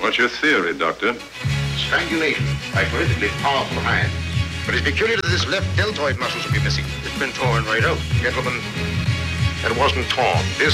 What's your theory, Doctor? Strangulation by politically powerful hands. But it's peculiar that this left deltoid muscle should be missing. It's been torn right out. Gentlemen, it wasn't torn. This